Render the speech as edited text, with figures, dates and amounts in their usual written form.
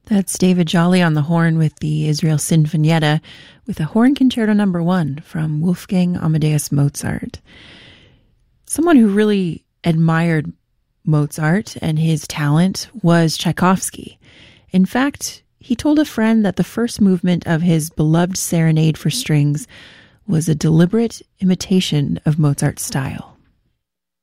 That's David Jolly on the horn with the Israel Sinfonietta with a Horn Concerto No. 1 from Wolfgang Amadeus Mozart. Someone who really admired Mozart and his talent was Tchaikovsky. In fact, he told a friend that the first movement of his beloved Serenade for Strings was a deliberate imitation of Mozart's style.